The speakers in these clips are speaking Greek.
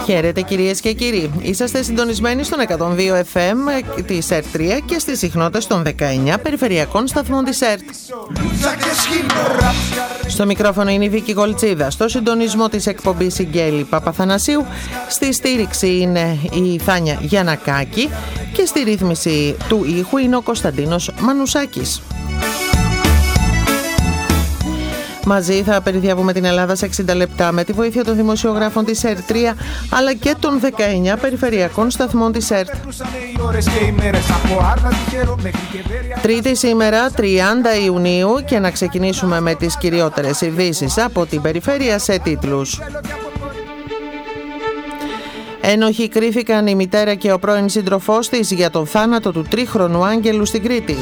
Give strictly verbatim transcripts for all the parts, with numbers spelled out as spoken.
Χαίρετε κυρίες και κύριοι. Είσαστε συντονισμένοι στον εκατόν δύο εφ εμ της ΕΡΤ τρία και στις συχνότητες των δεκαεννιά περιφερειακών σταθμών της ΕΡΤ. Στο μικρόφωνο είναι η Βίκη Γολτσίδα. Στο συντονισμό της εκπομπής η Γκέλη Παπαθανασίου. Στη στήριξη είναι η Θάνια Γιαννακάκη και στη ρύθμιση του ήχου είναι ο Κωνσταντίνος Μανουσάκης. Μαζί θα περιδιαβούμε την Ελλάδα σε εξήντα λεπτά με τη βοήθεια των δημοσιογράφων της ΕΡΤ τρία αλλά και των δεκαεννιά περιφερειακών σταθμών της ΕΡΤ. Τρίτη σήμερα, τριάντα Ιουνίου, και να ξεκινήσουμε με τις κυριότερες ειδήσεις από την περιφέρεια σε τίτλους. Ένοχοι κρίθηκαν η μητέρα και ο πρώην σύντροφός της για τον θάνατο του τρίχρονου Άγγελου στην Κρήτη.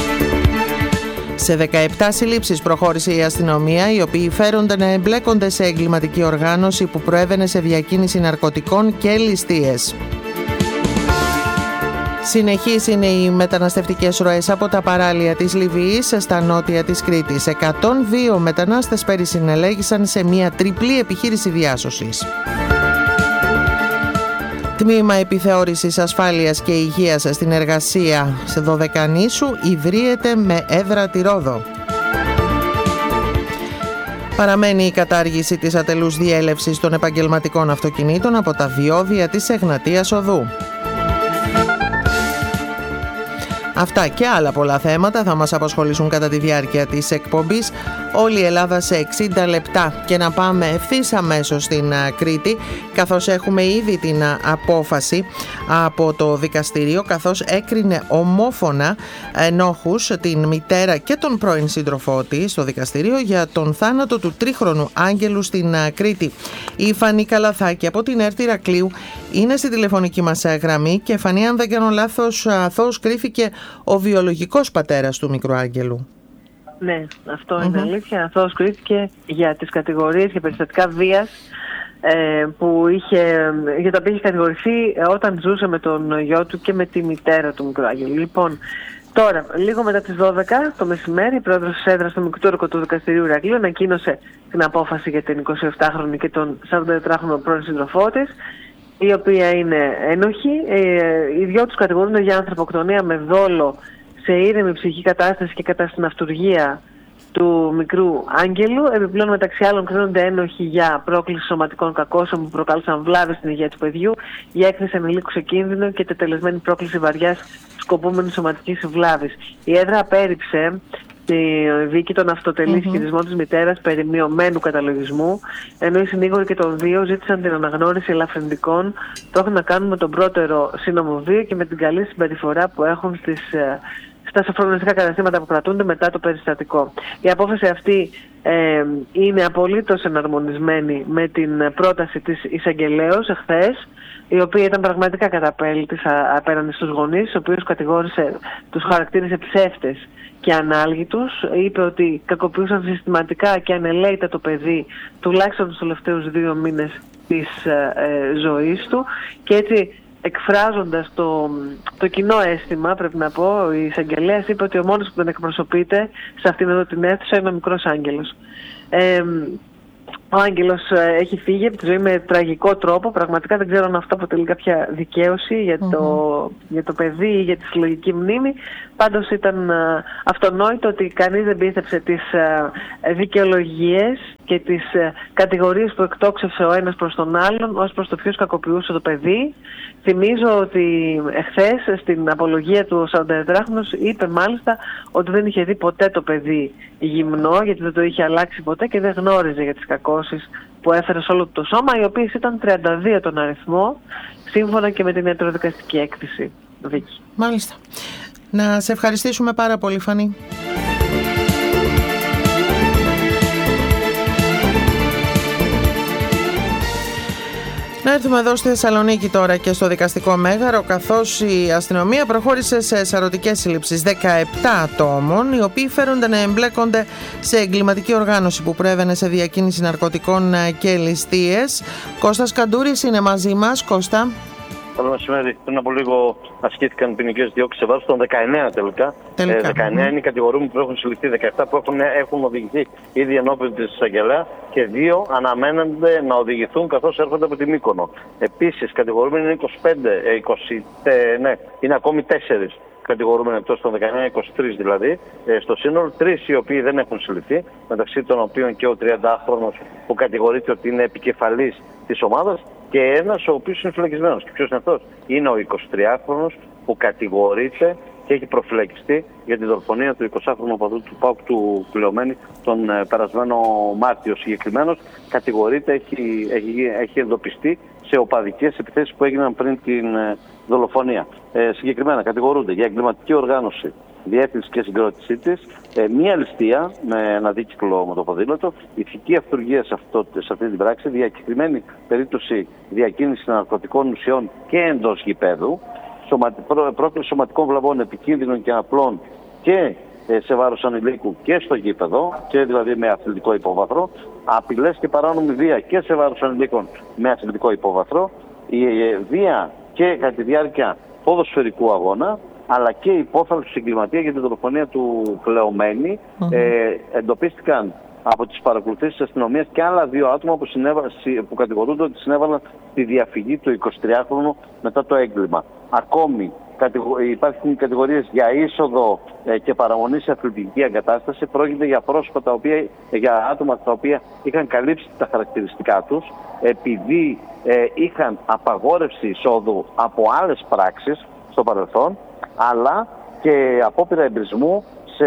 Σε δεκαεπτά συλλήψεις προχώρησε η αστυνομία, οι οποίοι φέρονται να εμπλέκονται σε εγκληματική οργάνωση που προέβαινε σε διακίνηση ναρκωτικών και ληστείες. Συνεχείς είναι οι μεταναστευτικές ροές από τα παράλια της Λιβύης στα νότια της Κρήτης. εκατόν δύο μετανάστες πέρυσι συνελέγησαν σε μια τριπλή επιχείρηση διάσωσης. Τμήμα Επιθεώρησης Ασφάλειας και Υγείας στην Εργασία σε Δωδεκανήσου ιδρύεται με έδρα τη Ρόδο. Παραμένει η κατάργηση της ατελούς διέλευσης των επαγγελματικών αυτοκινήτων από τα διόδια της Εγνατίας Οδού. Αυτά και άλλα πολλά θέματα θα μας απασχολήσουν κατά τη διάρκεια της εκπομπής. Όλη η Ελλάδα σε εξήντα λεπτά, και να πάμε ευθύς αμέσως στην Κρήτη, καθώς έχουμε ήδη την απόφαση από το δικαστήριο, καθώς έκρινε ομόφωνα ενόχους την μητέρα και τον πρώην σύντροφό της στο δικαστήριο για τον θάνατο του τρίχρονου Άγγελου στην Κρήτη. Η Φανή Καλαθάκη από την ΕΡΤ Ηρακλείου είναι στη τηλεφωνική μας γραμμή. Και Φανή, αν δεν κάνω λάθος, αθώος κρίθηκε ο βιολογικός πατέρας του μικρού Άγγελου. Ναι, αυτό είναι mm-hmm. αλήθεια. Αθώος κρίθηκε για τις κατηγορίες για περιστατικά βίας ε, που είχε, για τα οποία είχε κατηγορηθεί όταν ζούσε με τον γιο του και με τη μητέρα του μικρού Άγγελου. Λοιπόν, τώρα, λίγο μετά τις δώδεκα το μεσημέρι, η πρόεδρος της έδρας του Μικτούρκο του Δικαστηρίου Ηρακλείου ανακοίνωσε την απόφαση για την εικοσιεπτάχρονη και τον σαραντατετράχρονο πρώην σύντροφό της, η οποία είναι ένοχη. Ε, οι δυο τους κατηγορούνται για ανθρωποκτονία με δόλο σε ήρεμη ψυχική κατάσταση και κατά στην αυτουργία του μικρού Άγγελου. Επιπλέον, μεταξύ άλλων, κρίνονται ένοχοι για πρόκληση σωματικών κακώσεων που προκάλεσαν βλάβη στην υγεία του παιδιού, για έκθεση ανηλίκου σε κίνδυνο και τετελεσμένη πρόκληση βαριάς σκοπούμενης σωματικής βλάβης. Η έδρα απέρριψε τη δίκη των αυτοτελή ισχυρισμών mm-hmm. της μητέρας περί μειωμένου καταλογισμού, ενώ οι συνήγοροι και των δύο ζήτησαν την αναγνώριση ελαφρυντικών που έχουν να κάνουν με τον πρώτερο σύνομο βίο και με την καλή συμπεριφορά που έχουν στις, στα σοφρονιστικά καταστήματα που κρατούνται μετά το περιστατικό. Η απόφαση αυτή ε, είναι απολύτως εναρμονισμένη με την πρόταση της εισαγγελέως εχθές, η οποία ήταν πραγματικά καταπέλτης απέναντι στους γονείς, τους οποίους κατηγόρησε, τους χαρακτήρισε ψεύτες και ανάλγητους. Είπε ότι κακοποιούσαν συστηματικά και ανελαίητα το παιδί τουλάχιστον τους τελευταίους δύο μήνες της ε, ζωής του, και έτσι, εκφράζοντας το, το κοινό αίσθημα, πρέπει να πω, η εισαγγελέας είπε ότι ο μόνος που δεν εκπροσωπείται σε αυτήν εδώ την αίθουσα είναι ο μικρός Άγγελος. Ε, Ο Άγγελος έχει φύγει από τη ζωή με τραγικό τρόπο. Πραγματικά δεν ξέρω αν αυτό αποτελεί κάποια δικαίωση για το, mm-hmm. για το παιδί ή για τη συλλογική μνήμη. Πάντως ήταν α, αυτονόητο ότι κανείς δεν πίστεψε τις α, δικαιολογίες και τις α, κατηγορίες που εκτόξευσε ο ένας προς τον άλλον ως προς το ποιος κακοποιούσε το παιδί. Θυμίζω ότι εχθές στην απολογία του ο σαραντατετράχρονος είπε μάλιστα ότι δεν είχε δει ποτέ το παιδί γυμνό, γιατί δεν το είχε αλλάξει ποτέ και δεν γνώριζε για τις κακώσεις που έφερε σε όλο το σώμα, οι οποίες ήταν τριάντα δύο τον αριθμό, σύμφωνα και με την ιατροδικαστική έκθεση. Βίκη. Μάλιστα. Να σε ευχαριστήσουμε πάρα πολύ, Φανή. Να έρθουμε εδώ στη Θεσσαλονίκη τώρα και στο δικαστικό μέγαρο, καθώς η αστυνομία προχώρησε σε σαρωτικές συλλήψεις δεκαεπτά ατόμων, οι οποίοι φέρονται να εμπλέκονται σε εγκληματική οργάνωση που προέβαινε σε διακίνηση ναρκωτικών και ληστείες. Κώστας Καντούρης είναι μαζί μας. Κώστα. Καλό μεσημέρι. Πριν από λίγο ασκήθηκαν ποινικές διώξεις σε βάρος των δεκαεννέα τελικά. τελικά. Ε, δεκαεννέα mm. είναι οι κατηγορούμενοι που έχουν συλληφθεί, δεκαεπτά που έχουν, έχουν οδηγηθεί ήδη ενώπιον της εισαγγελέα και δύο αναμένονται να οδηγηθούν καθώς έρχονται από τη Μύκονο. Επίσης, κατηγορούμενοι είναι είκοσι πέντε, είκοσι, ναι, είναι ακόμη τέσσερις κατηγορούμενοι εκτός των δεκαεννέα, είκοσι τρεις δηλαδή. Ε, στο σύνολο, τρεις οι οποίοι δεν έχουν συλληφθεί, μεταξύ των οποίων και ο τριαντάχρονος που κατηγορείται ότι είναι επικεφαλής της ομάδας και ένας ο οποίος είναι φυλακισμένος. Και ποιος είναι αυτός? Είναι ο εικοσιτριάχρονος που κατηγορείται και έχει προφυλακιστεί για τη δολοφονία του εικοσάχρονου οπαδού του ΠΑΟΚ του Κλεωμένη τον ε, περασμένο Μάρτιο. Συγκεκριμένος κατηγορείται, έχει, έχει, έχει εντοπιστεί σε οπαδικές επιθέσεις που έγιναν πριν την ε, δολοφονία. Ε, συγκεκριμένα κατηγορούνται για εγκληματική οργάνωση, διεύθυνση και συγκρότησή της, ε, μία ληστεία με ένα δίκυκλο με το ποδήλατο, ηθική αυτουργία σε, αυτό, σε αυτή την πράξη, διακεκριμένη περίπτωση διακίνηση ναρκωτικών ουσιών και εντός γηπέδου, σωματι, πρό, πρόκληση σωματικών βλαβών επικίνδυνων και απλών και ε, σε βάρος ανηλίκου και στο γήπεδο, και δηλαδή με αθλητικό υπόβαθρο, απειλές και παράνομη βία και σε βάρος ανηλίκων με αθλητικό υπόβαθρο, η ε, βία και κατά τη διάρκεια ποδοσφαιρικού αγώνα, αλλά και υπόθαλψη συγκληματία για την δολοφονία του Κλεωμένη. Mm-hmm. Ε, εντοπίστηκαν από τις παρακολουθήσεις της αστυνομίας και άλλα δύο άτομα που, συνέβα, που κατηγορούνται ότι συνέβαλαν στη διαφυγή του εικοσιτριάχρονου μετά το έγκλημα. Ακόμη υπάρχουν κατηγορίες για είσοδο ε, και παραμονή σε αθλητική εγκατάσταση. Πρόκειται για πρόσωπα τα οποία, για άτομα τα οποία είχαν καλύψει τα χαρακτηριστικά τους επειδή ε, είχαν απαγόρευση εισόδου από άλλες πράξεις στο παρελθόν, αλλά και απόπειρα εμπρισμού σε,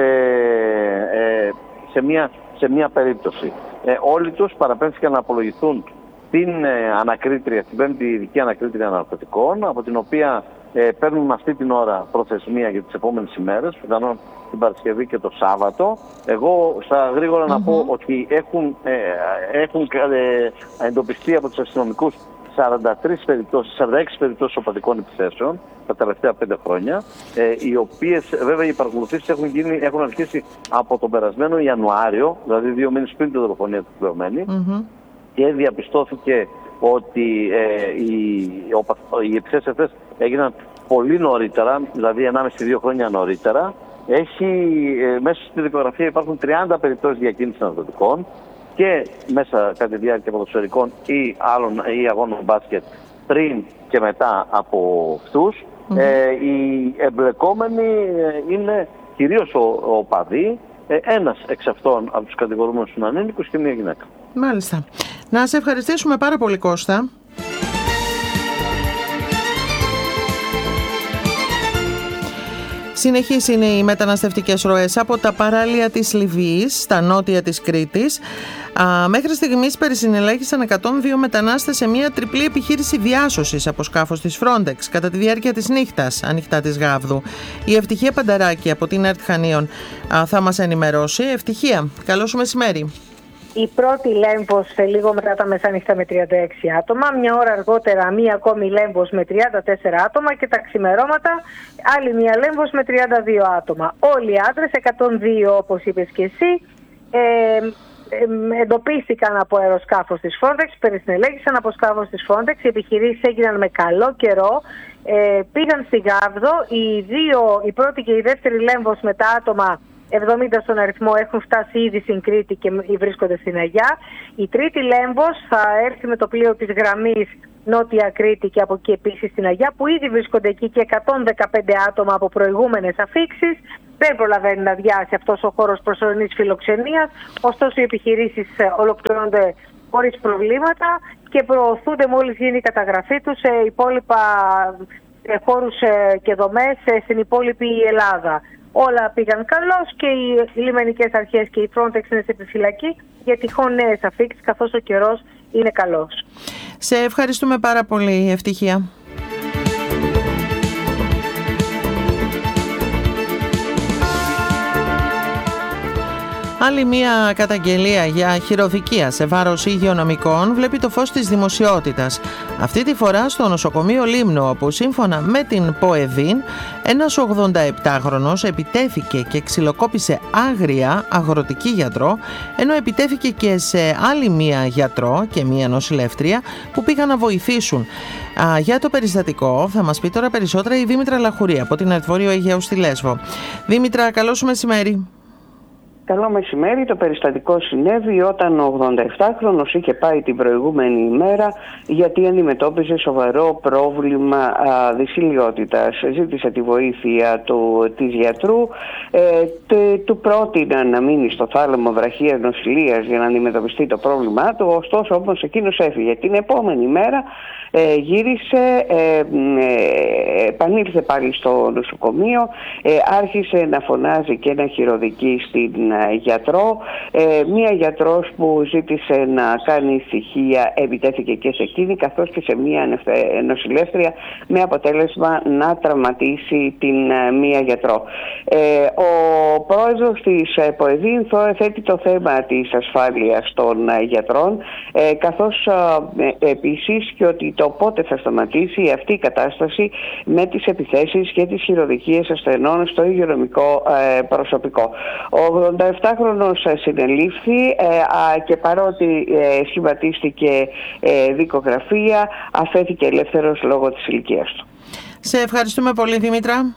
ε, σε, μια, σε μια περίπτωση. Ε, όλοι τους παραπέμφθηκαν να απολογηθούν την ε, ανακρίτρια, την πέμπτη ειδική ανακρίτρια ναρκωτικών, από την οποία ε, παίρνουν αυτή την ώρα προθεσμία για τις επόμενες ημέρες, πιθανόν την Παρασκευή και το Σάββατο. Εγώ στα γρήγορα mm-hmm. να πω ότι έχουν, ε, έχουν ε, εντοπιστεί από τους αστυνομικούς σαράντα τρεις περιπτώσεις, σαράντα έξι περιπτώσεις οπαδικών επιθέσεων τα τελευταία πέντε χρόνια, ε, οι οποίες βέβαια οι παρακολουθήσεις έχουν, γίνει, έχουν αρχίσει από τον περασμένο Ιανουάριο, δηλαδή δύο μήνες πριν την δολοφονία του Κλεωμένη, mm-hmm. και διαπιστώθηκε ότι ε, οι, οι επιθέσεις αυτές έγιναν πολύ νωρίτερα, δηλαδή ενάμιση δύο χρόνια νωρίτερα. Έχει, ε, μέσα στη δικογραφία υπάρχουν τριάντα περιπτώσεις διακίνησης ναρκωτικών και μέσα κατά τη διάρκεια ποδοσφαιρικών ή άλλων ή αγώνων μπάσκετ πριν και μετά από αυτούς. Mm-hmm. Ε, οι εμπλεκόμενοι είναι κυρίως ο, ο παδί, ε, ένας εξ αυτών από τους κατηγορούμενους είναι ανήλικος και μια γυναίκα. Μάλιστα. Να σε ευχαριστήσουμε πάρα πολύ, Κώστα. Συνεχείς είναι οι μεταναστευτικές ροές από τα παράλια της Λιβύης στα νότια της Κρήτης. Α, μέχρι στιγμής περισυνελέγησαν εκατόν δύο μετανάστες σε μια τριπλή επιχείρηση διάσωσης από σκάφος της Frontex κατά τη διάρκεια της νύχτας, ανοιχτά της Γάβδου. Η Ευτυχία Πανταράκη από την ΕΡΤ Χανίων α, θα μας ενημερώσει. Ευτυχία, καλό σου μεσημέρι. Η πρώτη Λέμβος λίγο μετά τα μεσάνυχτα με τριάντα έξι άτομα, μια ώρα αργότερα μία ακόμη Λέμβος με τριάντα τέσσερα άτομα και τα ξημερώματα άλλη μία Λέμβος με τριάντα δύο άτομα. Όλοι οι άντρες, εκατόν δύο όπως είπες και εσύ, ε, ε, εντοπίστηκαν από αεροσκάφος της Frontex, περισυνελέγησαν από σκάφος της Frontex, οι επιχειρήσεις έγιναν με καλό καιρό, ε, πήγαν στη Γάβδο, οι, δύο, η πρώτη και η δεύτερη Λέμβος με τα άτομα εβδομήντα στον αριθμό έχουν φτάσει ήδη στην Κρήτη και βρίσκονται στην Αγιά. Η τρίτη Λέμβος θα έρθει με το πλοίο της γραμμής Νότια Κρήτη και από εκεί επίσης στην Αγιά, που ήδη βρίσκονται εκεί και εκατόν δεκαπέντε άτομα από προηγούμενες αφίξεις. Δεν προλαβαίνει να διάσει αυτός ο χώρος προσωρινής φιλοξενίας, ωστόσο οι επιχειρήσεις ολοκληρώνονται χωρίς προβλήματα και προωθούνται μόλις γίνει η καταγραφή τους σε υπόλοιπα χώρους και δομές στην υπόλοιπη Ελλάδα. Όλα πήγαν καλώς και οι λιμενικές αρχές και η Frontex είναι σε επιφυλακή για τυχόν νέες αφίξεις, καθώς ο καιρός είναι καλός. Σε ευχαριστούμε πάρα πολύ, Ευτυχία. Άλλη μία καταγγελία για χειροδικία σε βάρος υγειονομικών βλέπει το φως της δημοσιότητας. Αυτή τη φορά στο νοσοκομείο Λίμνου, όπου σύμφωνα με την ΠΟΕΔΗΝ ένας ογδονταεπτάχρονος επιτέθηκε και ξυλοκόπησε άγρια αγροτική γιατρό, ενώ επιτέθηκε και σε άλλη μία γιατρό και μία νοσηλεύτρια που πήγαν να βοηθήσουν. Α, για το περιστατικό θα μας πει τώρα περισσότερα η Δήμητρα Λαχουρή από την Αρτβόρειο Αιγαίου στη Λέσβο. Δήμητρα, καλό σου μεσημέρι. Καλό μεσημέρι. Το περιστατικό συνέβη όταν ο ογδονταεπτάχρονος είχε πάει την προηγούμενη ημέρα γιατί αντιμετώπιζε σοβαρό πρόβλημα δυσηλιότητας. Ζήτησε τη βοήθεια του, της γιατρού, ε, τε, του πρότειναν να μείνει στο θάλαμο βραχίας νοσηλείας για να αντιμετωπιστεί το πρόβλημά του, ωστόσο όμως εκείνος έφυγε. Την επόμενη μέρα ε, γύρισε, ε, ε, επανήλθε πάλι στο νοσοκομείο, ε, άρχισε να φωνάζει και να χειροδικεί στην γιατρό. Ε, μία γιατρός που ζήτησε να κάνει ησυχία επιτέθηκε και σε εκείνη, καθώς και σε μία νοσηλεύτρια, με αποτέλεσμα να τραυματίσει την μία γιατρό. Ε, ο πρόεδρος της ΠΟΕΔΗΝ θέτει το θέμα της ασφάλειας των γιατρών, ε, καθώς ε, επίσης και ότι το πότε θα σταματήσει αυτή η κατάσταση με τις επιθέσεις και τις χειροδικίες ασθενών στο υγειονομικό ε, προσωπικό. Ο ογδονταεπτάχρονος συνελήφθη ε, και παρότι ε, σχηματίστηκε ε, δικογραφία, αφέθηκε ελεύθερος λόγω της ηλικίας του. Σε ευχαριστούμε πολύ, Δήμητρα.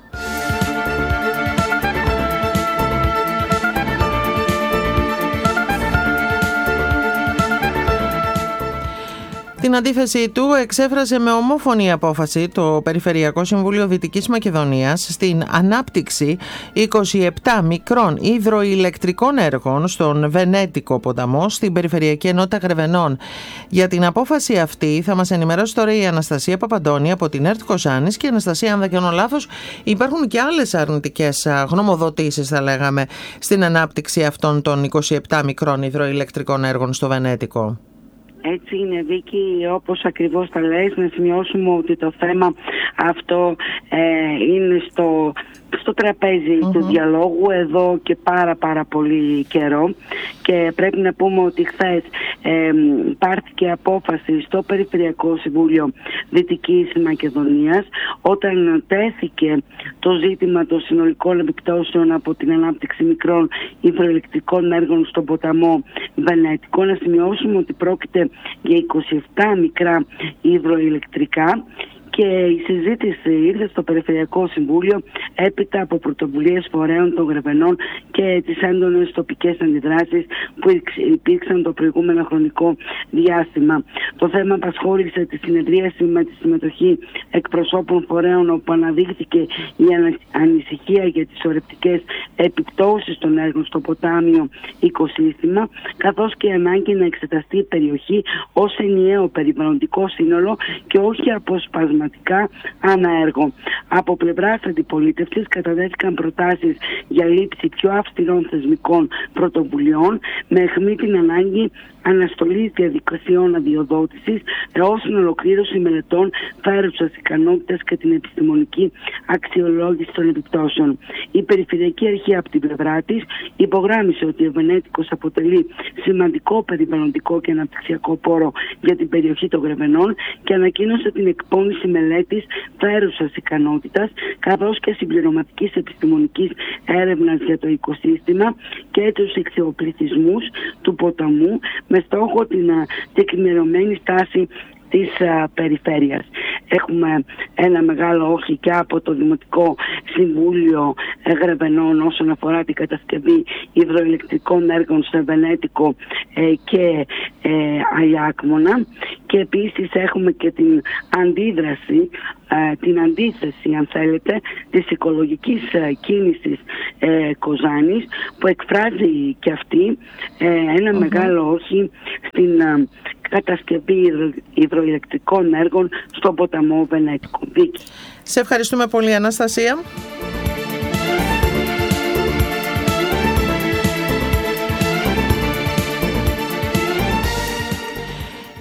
Την αντίθεσή του εξέφρασε με ομόφωνη απόφαση το Περιφερειακό Συμβούλιο Δυτικής Μακεδονίας στην ανάπτυξη είκοσι επτά μικρών υδροηλεκτρικών έργων στον Βενέτικο ποταμό στην Περιφερειακή Ενότητα Γρεβενών. Για την απόφαση αυτή θα μας ενημερώσει τώρα η Αναστασία Παπαντώνη από την ΕΡΤ Κοζάνης. Και Αναστασία, αν δεν κάνω λάθος, υπάρχουν και άλλες αρνητικές γνωμοδοτήσεις, θα λέγαμε, στην ανάπτυξη αυτών των είκοσι επτά μικρών υδροηλεκτρικών έργων στο Βενέτικο. Έτσι είναι, Βίκη, όπως ακριβώς τα λες. Να σημειώσουμε ότι το θέμα αυτό ε, είναι στο, στο τραπέζι mm-hmm. του διαλόγου εδώ και πάρα πάρα πολύ καιρό, και πρέπει να πούμε ότι χθες ε, πάρθηκε απόφαση στο Περιφερειακό Συμβούλιο Δυτικής Μακεδονίας όταν τέθηκε το ζήτημα των συνολικών επιπτώσεων από την ανάπτυξη μικρών υδροηλεκτρικών έργων στον ποταμό Βενέτικο. Να σημειώσουμε ότι πρόκειται για είκοσι επτά μικρά υδροηλεκτρικά, και η συζήτηση ήρθε στο Περιφερειακό Συμβούλιο έπειτα από πρωτοβουλίες φορέων των Γρεβενών και τις έντονες τοπικές αντιδράσεις που υπήρξαν το προηγούμενο χρονικό διάστημα. Το θέμα απασχόλησε τη συνεδρίαση με τη συμμετοχή εκπροσώπων φορέων, όπου αναδείχθηκε η ανησυχία για τις ορεπτικές επιπτώσεις των έργων στο ποτάμιο οικοσύστημα, καθώς και η ανάγκη να εξεταστεί η περιοχή ως ενιαίο περιβαλλοντικό σύνολο και όχι αποσπασματικά ανά έργο. Από πλευράς αντιπολίτευσης καταδέθηκαν προτάσεις για λήψη πιο αυστηρών θεσμικών πρωτοβουλειών, με αιχμή την ανάγκη αναστολής διαδικασιών αδειοδότησης έως την ολοκλήρωση μελετών φέρουσας ικανότητας και την επιστημονική αξιολόγηση των επιπτώσεων. Η Περιφερειακή Αρχή από την πλευρά της υπογράμμισε ότι ο Βενέτικος αποτελεί σημαντικό περιβαλλοντικό και αναπτυξιακό πόρο για την περιοχή των Γρεβενών και ανακοίνωσε την εκπόνηση μελέτης φέρουσας ικανότητας καθώς και συμπληρωματικής επιστημονικής έρευνας για το οικοσύστημα και τους εξοπλισμούς του ποταμού, με στόχο την τεκμηρωμένη στάση της α, περιφέρειας. Έχουμε ένα μεγάλο όχι και από το Δημοτικό Συμβούλιο Γρεβενών όσον αφορά την κατασκευή υδροηλεκτρικών έργων στο Βενέτικο ε, και ε, Αλιάκμονα, και επίσης έχουμε και την αντίδραση, ε, την αντίθεση αν θέλετε της οικολογικής ε, κίνησης ε, Κοζάνης, που εκφράζει και αυτή ε, ένα mm-hmm. μεγάλο όχι στην ε, κατασκευή υδρο, υδροηλεκτρικών έργων στο ποταμό Βενέτικο. Σε ευχαριστούμε πολύ, Αναστασία.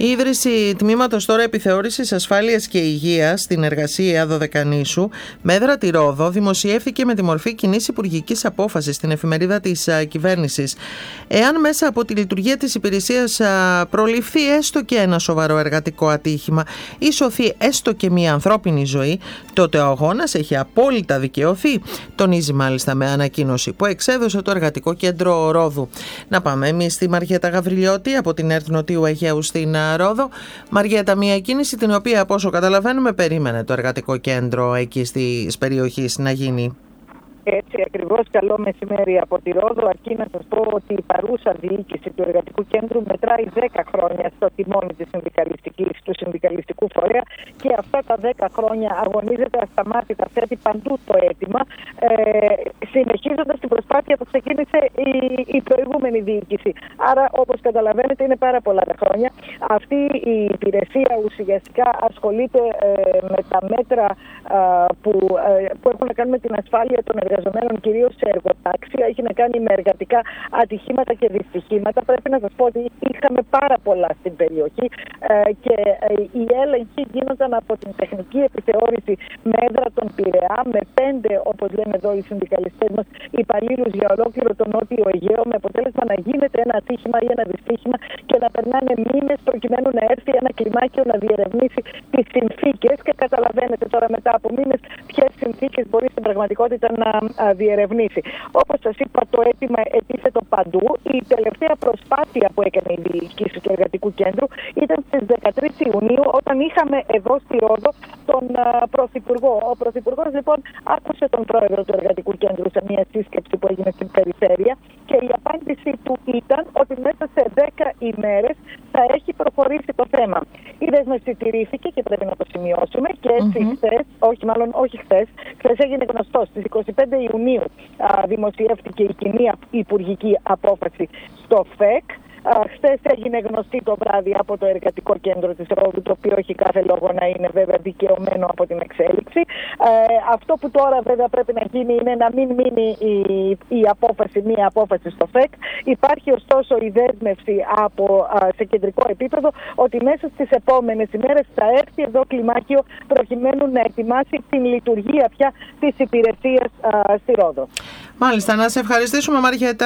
Η ίδρυση τμήματος τώρα επιθεώρησης ασφάλειας και υγείας στην εργασία Δωδεκανήσου με έδρα τη Ρόδο δημοσιεύθηκε με τη μορφή κοινής υπουργικής απόφασης στην εφημερίδα της κυβέρνησης. Εάν μέσα από τη λειτουργία της υπηρεσίας προληφθεί έστω και ένα σοβαρό εργατικό ατύχημα ή σωθεί έστω και μια ανθρώπινη ζωή, τότε ο αγώνας έχει απόλυτα δικαιωθεί, τονίζει μάλιστα με ανακοίνωση που εξέδωσε το Εργατικό Κέντρο Ρόδου. Να πάμε εμείς στη Μαριέτα Γαβριλιώτη από την ΕΡΤ Νοτιού Αιγαίου στην Ρόδο. Μαριέτα, μια κίνηση την οποία από όσο καταλαβαίνουμε περίμενε το Εργατικό Κέντρο εκεί στις περιοχές να γίνει. Έτσι ακριβώς, καλό μεσημέρι από τη Ρόδο. Αρκεί να σας πω ότι η παρούσα διοίκηση του Εργατικού Κέντρου μετράει δέκα χρόνια στο τιμόνι της συνδικαλιστικής, του συνδικαλιστικού φορέα και αυτά τα δέκα χρόνια αγωνίζεται ασταμάτητα, θέτει παντού το αίτημα, ε, συνεχίζοντας την προσπάθεια που ξεκίνησε η, η προηγούμενη διοίκηση. Άρα, όπως καταλαβαίνετε, είναι πάρα πολλά τα χρόνια. Αυτή η υπηρεσία ουσιαστικά ασχολείται ε, με τα μέτρα ε, που, ε, που έχουν να κάνουν με την ασφάλεια των εργαζομένων. εργαζομένων κυρίως σε εργοτάξια, έχει να κάνει με εργατικά ατυχήματα και δυστυχήματα. Πρέπει να σας πω ότι είχαμε πάρα πολλά στην περιοχή ε, και ε, οι έλεγχοι γίνονταν από την τεχνική επιθεώρηση με έδρα τον Πειραιά, με πέντε, όπως λένε εδώ οι συνδικαλιστές μας, υπαλλήλους για ολόκληρο τον Νότιο Αιγαίο, με αποτέλεσμα να γίνεται ένα ατύχημα ή ένα δυστύχημα και να περνάνε μήνες προκειμένου να έρθει ένα κλιμάκιο να διερευνήσει τις συνθήκες. Και καταλαβαίνετε τώρα μετά από μήνες ποιες συνθήκες μπορεί στην πραγματικότητα να διερευνήσει. Όπως σας είπα, το αίτημα ετίθετο παντού. Η τελευταία προσπάθεια που έκανε η διοίκηση του Εργατικού Κέντρου ήταν στις δεκατρείς Ιουνίου, όταν είχαμε εδώ στη Ρόδο τον uh, Πρωθυπουργό. Ο Πρωθυπουργός λοιπόν άκουσε τον πρόεδρο του Εργατικού Κέντρου σε μια σύσκεψη που έγινε στην περιφέρεια και η απάντηση του ήταν ότι μέσα σε δέκα ημέρες θα έχει προχωρήσει το θέμα. Η δέσμευση τηρήθηκε και πρέπει να το σημειώσουμε και έτσι mm-hmm. χθες, όχι μάλλον όχι χθες, χθες έγινε γνωστό στις είκοσι πέντε Ιουνίου α, δημοσιεύτηκε η κοινή υπουργική απόφαση στο ΦΕΚ. Χθες έγινε γνωστή το βράδυ από το Εργατικό Κέντρο της Ρόδου, το οποίο έχει κάθε λόγο να είναι βέβαια δικαιωμένο από την εξέλιξη. Ε, αυτό που τώρα βέβαια πρέπει να γίνει είναι να μην μείνει η, η απόφαση, μία απόφαση στο ΦΕΚ. Υπάρχει ωστόσο η δέσμευση από, α, σε κεντρικό επίπεδο ότι μέσα στις επόμενες ημέρες θα έρθει εδώ κλιμάκιο προκειμένου να ετοιμάσει την λειτουργία πια της υπηρεσίας α, στη Ρόδο. Μάλιστα, να σε ευχαριστήσουμε Μαριέτα.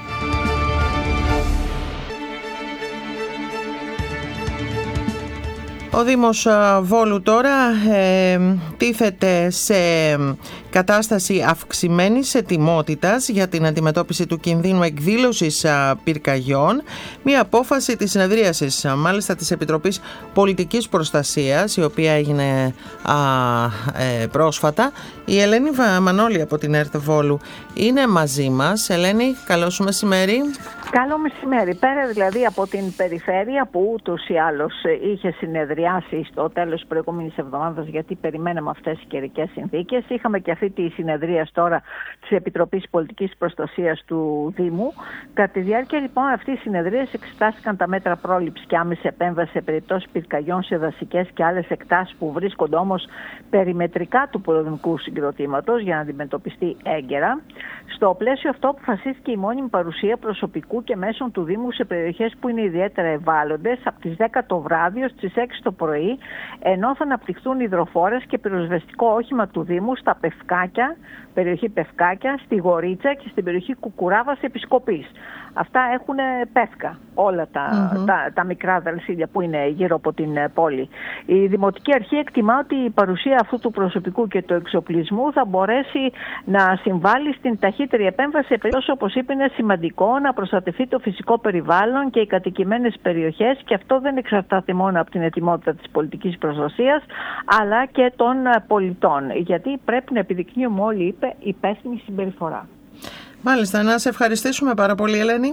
Ο Δήμος Βόλου τώρα ε, τίθεται σε κατάσταση αυξημένης ετοιμότητας για την αντιμετώπιση του κινδύνου εκδήλωσης πυρκαγιών. Μία απόφαση της συνεδρίασης μάλιστα της Επιτροπής Πολιτικής Προστασίας, η οποία έγινε α, ε, πρόσφατα. Η Ελένη Μανώλη από την ΕΡΤ Βόλου είναι μαζί μας. Ελένη, καλό σου μεσημέρι. Καλό μεσημέρι. Πέρα δηλαδή από την περιφέρεια που ούτως ή άλλως είχε συνεδριάσει στο τέλος της προηγούμενης εβδομάδας, γιατί περιμέναμε αυτές τις καιρικές συνθήκες, είχαμε και αυτή τη συνεδρία τώρα της Επιτροπής Πολιτικής Προστασίας του Δήμου. Κατά τη διάρκεια λοιπόν αυτής της συνεδρίας εξετάστηκαν τα μέτρα πρόληψης και άμεση επέμβαση σε περιπτώσεις πυρκαγιών σε δασικές και άλλες εκτάσεις που βρίσκονται όμως περιμετρικά του πολεμικού συγκροτήματος για να αντιμετωπιστεί έγκαιρα. Στο πλαίσιο αυτό αποφασίστηκε η μόνιμη παρουσία προσωπικού και μέσων του Δήμου σε περιοχές που είναι ιδιαίτερα ευάλωτες από τις δέκα το βράδυ ως τις έξι το πρωί, ενώ θα αναπτυχθούν υδροφόρες και πυροσβεστικό όχημα του Δήμου στα Πευκάκια, περιοχή Πευκάκια, στη Γορίτσα και στην περιοχή Κουκουράβας Επισκοπής. Αυτά έχουν πεύκα όλα τα, mm-hmm. τα, τα μικρά δαλσίδια που είναι γύρω από την πόλη. Η Δημοτική Αρχή εκτιμά ότι η παρουσία αυτού του προσωπικού και του εξοπλισμού θα μπορέσει να συμβάλλει στην ταχύτερη επέμβαση σε περιπτώσεις, όπως είπε, είναι σημαντικό να προστατευτεί το φυσικό περιβάλλον και οι κατοικημένες περιοχές, και αυτό δεν εξαρτάται μόνο από την ετοιμότητα της πολιτικής προστασίας αλλά και των πολιτών, γιατί πρέπει να επιδεικνύουμε όλοι, είπε, υπεύθυνη συμπεριφορά. Μάλιστα, να σε ευχαριστήσουμε πάρα πολύ, Ελένη.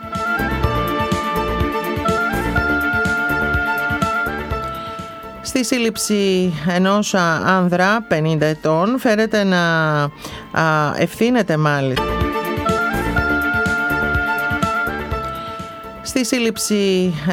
Στη σύλληψη ενός άνδρα πενήντα ετών φέρεται να α, ευθύνεται μάλιστα. Στη σύλληψη